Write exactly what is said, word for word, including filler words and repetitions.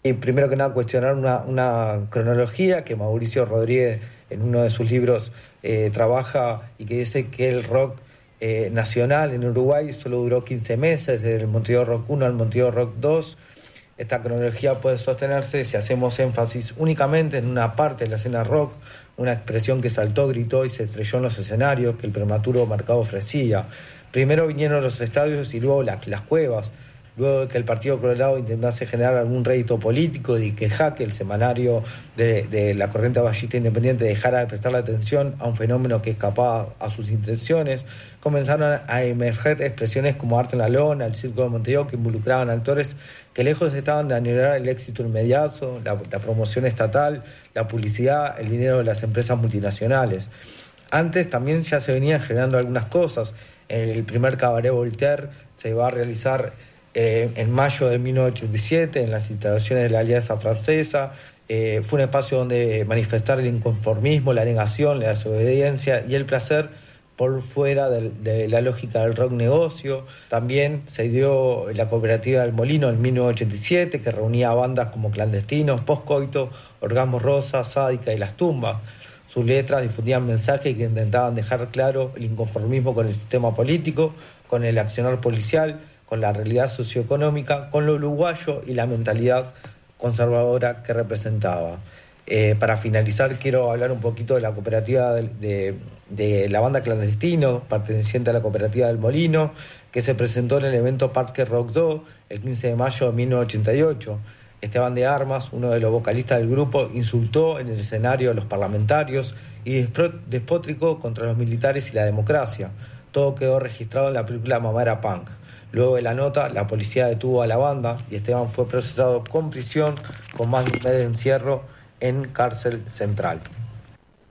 Y primero que nada cuestionar una, una cronología que Mauricio Rodríguez en uno de sus libros eh, trabaja y que dice que el rock eh, nacional en Uruguay solo duró quince meses, desde el Montevideo Rock uno al Montevideo Rock dos. Esta cronología puede sostenerse si hacemos énfasis únicamente en una parte de la escena rock, una expresión que saltó, gritó y se estrelló en los escenarios que el prematuro mercado ofrecía. Primero vinieron los estadios y luego las, las cuevas. Luego de que el Partido Colorado intentase generar algún rédito político y que Jaque, el semanario de, de la corriente aballista independiente, dejara de prestarle atención a un fenómeno que escapaba a sus intenciones, comenzaron a emerger expresiones como Arte en la Lona, el Circo de Montevideo, que involucraban actores que lejos estaban de anhelar el éxito inmediato, la, la promoción estatal, la publicidad, el dinero de las empresas multinacionales. Antes también ya se venían generando algunas cosas. El primer Cabaret Voltaire se va a realizar Eh, en mayo de mil novecientos ochenta y siete, en las instalaciones de la Alianza Francesa. Eh, fue un espacio donde manifestar el inconformismo, la negación, la desobediencia y el placer por fuera de, de la lógica del rock negocio. También se dio la Cooperativa del Molino en mil novecientos ochenta y siete, que reunía a bandas como Clandestinos, Postcoito, Orgasmo Rosa, Sádica y Las Tumbas. Sus letras difundían mensajes que intentaban dejar claro el inconformismo con el sistema político, con el accionar policial, con la realidad socioeconómica, con lo uruguayo y la mentalidad conservadora que representaba. Eh, para finalizar, quiero hablar un poquito de la cooperativa de, de, de la banda Clandestino, perteneciente a la Cooperativa del Molino, que se presentó en el evento Parque Rock dos el quince de mayo de mil novecientos ochenta y ocho. Esteban de Armas, uno de los vocalistas del grupo, insultó en el escenario a los parlamentarios y despótrico contra los militares y la democracia. Todo quedó registrado en la película Mamá era Punk. Luego de la nota, la policía detuvo a la banda y Esteban fue procesado con prisión con más de un mes de encierro en cárcel central.